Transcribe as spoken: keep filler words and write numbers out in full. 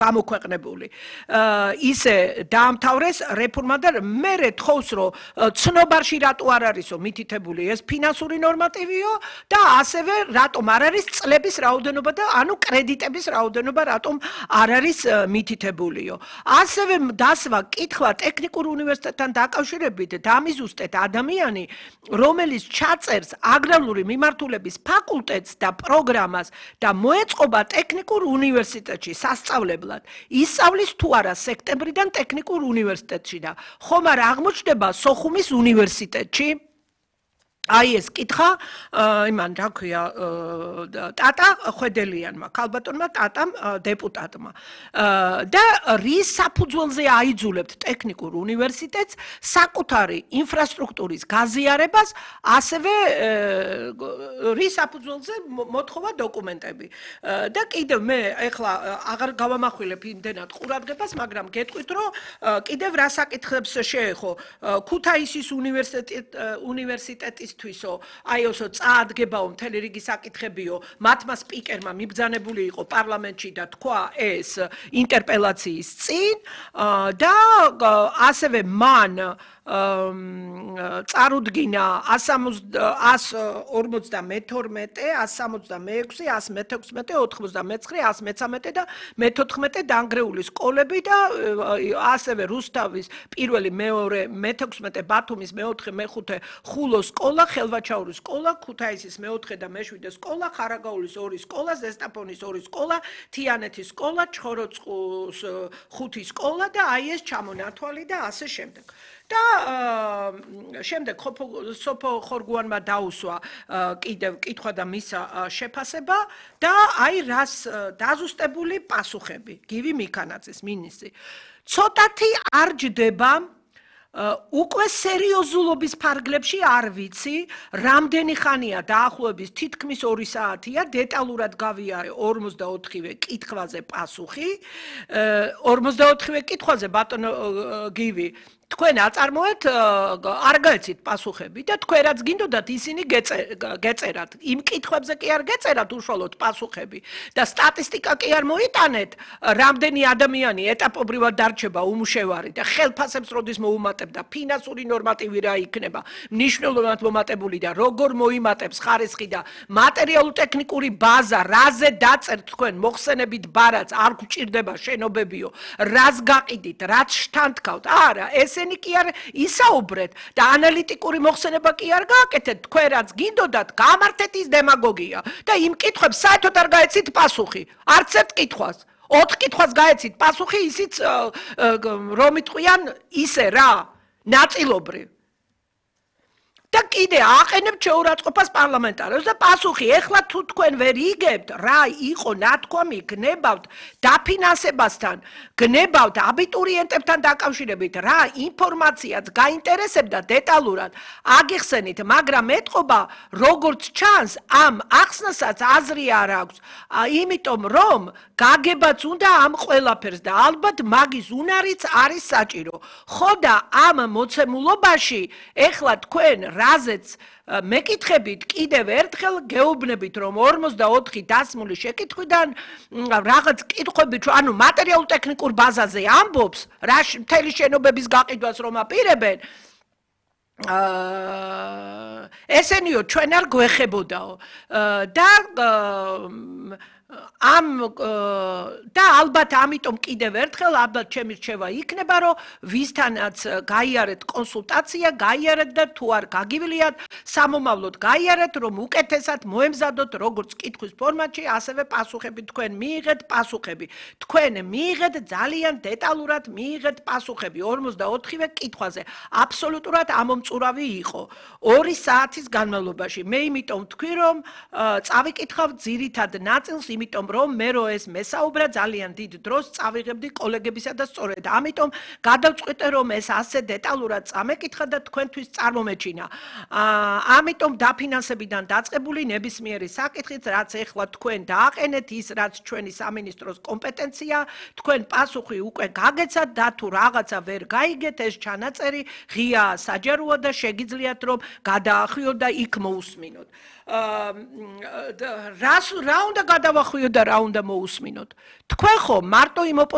გამოქვეყნებული. ისე დაამთავრეს რეფორმა და მერე თხოვს რომ ცნობარში რატო არ არისო მითითებული ეს ფინანსური ნორმატივიო და ასევე რატომ არ არის წლების რაოდენობა და ანუ კრედიტების რაოდენობა რატომ არ არის მითითებულიო. ასევე დასვა კითხვა ტექნიკურ უნივერსიტეტთან დაკავშირებით დამიზუსტეთ ადამიანი რომელიც ჩაწერს აგრარული მიმართულების ფაკულტეტს და პროგრამას და მოეწყობა ტექნიკურ უნივერსიტეტში სასწავლებლად ისწავლის თუ არა სექტემბრიდან ტექნიკურ უნივერსიტეტში და ხომ არ აღმოჩნდება სოხუმის უნივერსიტეტში აი ეს კითხა იმან რა ქვია ტატა ხვედელიანმა ქალბატონმა ტატამ დეპუტატმა და რის საფუძველზე აიძულებთ ტექნიკურ უნივერსიტეტს საკუთარი ინფრასტრუქტურის გაზიარებას ასევე რის საფუძველზე მოთხოვა დოკუმენტები და კიდევ მე ეხლა აღარ გავამახვილებ იმდენად ყურადღებას მაგრამ გეტყვით რომ კიდევ რა საკითხებს შეეხო ქუთაისის უნივერსიტეტის თვისო აი ოსო წაადგებაო მთელი რიგი საკითხებიო მათმა სპიკერმა მიბრძანებული იყო პარლამენტში და თქვა ეს ინტერპელაციის წინ და ასევე მან წარუდგინა εκατόν ორმოცდამეთორმეტე, εκατόν სამოცდამეექვსი, εκατόν მეთექვსმეტე, ოცდამეცხრე, εκατόν მეცამეტე და მეთოთხმეტე დანგრეული სკოლები და ასევე რუსთავის პირველი, მეორე, მეთექვსმეტე ბათუმის მეოთხე, მეხუთე ხულოს სკოლა, ხელვაჩაურის სკოლა, ქუთაისის მეოთხე და მეშვიდე სკოლა, ხარაგაულის ორი სკოლა, ზესტაფონის ორი სკოლა, თიანეთის სკოლა, ჩხოროწყუს ხუთი სკოლა და აი ეს ჩამონათვალი და ასე შემდეგ. და შემდეგ სოფო ხორგუანმა დაუსვა კიდევ კითხვა და მისა შეფასება და აი რას დაზუსტებული პასუხები გივი მიქანაძის მინისტრი ცოტათი არ ჯდება უკვე სერიოზულობის ფარგლებში არ ვიცი რამდენი ხანია დაახლოებით თითქმის ორი საათია დეტალურად გავიარე ორმოცდაოთხივე კითხვაზე პასუხი ორმოცდაოთხივე კითხვაზე ბატონო გივი თქვენ აწარმოეთ არ გაეცით პასუხები და თქვენ რაც გინდოდათ ისინი გეწერათ იმ კითხვებზე კი არ გეწერათ უშუალოდ პასუხები და სტატისტიკა კი არ მოიტანეთ რამდენი ადამიანი ეტაპობრივად დარჩება უმუშევარი და ხელფასებს როდის მოუმატებ და ფინანსური ნორმატივი რა იქნება მნიშვნელოვნად მომატებული და როგორ მოიმატებს ხარისხი და მატერიალურ-ტექნიკური ბაზა რაზე დაწერთ თქვენ მოხსენებით ბარაც არ გვჭირდება შენობებიო რას გაყიდით რაც შთანთქავთ არა ეს ესენი კი არ ისაუბრეთ და ანალიტიკური მოხსენება კი არ გააკეთეთ თქვენ რაც გინდოდათ გამართეთ ის დემაგოგია და იმ კითხვებს საერთოდ არ გაეცით პასუხი არც ერთ კითხვას ოთხ კითხვას გაეცით პასუხი ისიც რომ იტყვიან ისე რა ნაწილობრივ და კიდე აყენებთ შეურაცხყოფას პარლამენტარებს და პასუხი ეხლა თუ თქვენ ვერ იგებთ რა იყო ნათქვამი გნებავთ დაფინანსებასთან გნებავთ აბიტურიენტებთან დაკავშირებით რა ინფორმაციაც გაინტერესებდა დეტალურად აგიხსენით მაგრამ ეთყობა როგორც ჩანს ამ ახსნასაც აზრი არ აქვს იმიტომ რომ გაგებაც უნდა ამ ყველაფერს და ალბათ მაგის უნარიც არის საჭირო ხო და ამ მოცემულობაში ეხლა თქვენ რაზეც მეკითხებით კიდევ ერთხელ გეუბნებით რომ ორმოცდაოთხი დასმული შეკითხვიდან რაღაც კითხვები ანუ მატერიალურ-ტექნიკურ ბაზაზე ამბობს რა მთელი შენობების გაყიდვას რომ აპირებენ ესენიო ჩვენ არ გვეხებოდაო და ამ და ალბათ ამიტომ კიდევ ერთხელ ალბათ ჩემი რჩევა იქნება რომ ვისთანაც გაიარეთ კონსულტაცია გაიარეთ და თუ არ გაგივლიათ სამომავლოდ გაიარეთ რომ უკეთესად მოემზადოთ როგორც კითხვის ფორმატში ასევე პასუხები თქვენ მიიღეთ პასუხები თქვენ მიიღეთ ძალიან დეტალურად მიიღეთ პასუხები ორმოცდაოთხივე კითხვაზე აბსოლუტურად ამომწურავი იყო ორი საათის განმავლობაში მე იმიტომ ვთქვი რომ წავიკითხავ ძირითად ნაწილს იმიტომ რომ მე რო ეს მესაუბრა ძალიან დიდ დროს წავიღებდი კოლეგებისა და სწორედ ამიტომ გადავწყვიტე რომ ეს ასე დეტალურად წამეკითხა და თქვენთვის წარმომეჩინა ამიტომ დაფინანსებიდან დაწყებული ნებისმიერი საკითხით რაც ეხლა თქვენ დააყენეთ ის რაც ჩვენი სამინისტროს კომპეტენცია თქვენ პასუხი უკვე გაგეცათ და თუ რაღაცა ვერ გაიგეთ ეს ჩანაწერი ღია საჯაროა და შეგიძლიათ რომ გადაახვიოთ და იქ მოусმინოთ რას რა უნდა გადავახვიოთ და რა უნდა მოусმინოთ თქვენ ხო მარტო იმ